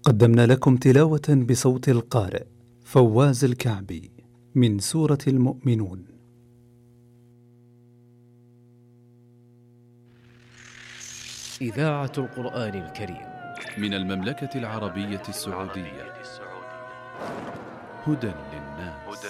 قدمنا لكم تلاوة بصوت القارئ فواز الكعبي من سورة المؤمنون. إذاعة القرآن الكريم من المملكة العربية السعودية. هدى للناس.